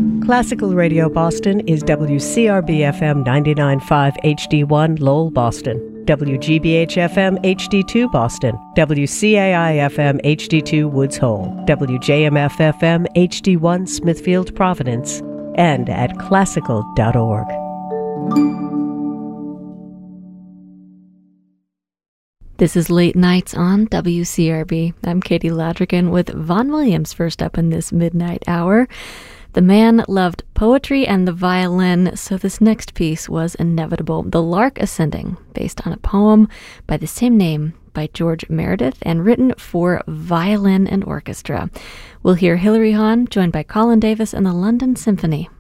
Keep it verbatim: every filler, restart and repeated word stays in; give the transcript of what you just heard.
Classical Radio Boston is W C R B F M ninety-nine point five H D one Lowell, Boston, W G B H F M H D two Boston, W C A I F M H D two Woods Hole, W J M F F M H D one Smithfield, Providence, and at classical dot org. This is Late Nights on W C R B. I'm Katie Ladrigan with Vaughan Williams first up in this midnight hour. The man loved poetry and the violin, so this next piece was inevitable. The Lark Ascending, based on a poem by the same name by George Meredith and written for violin and orchestra. We'll hear Hilary Hahn, joined by Colin Davis and the London Symphony.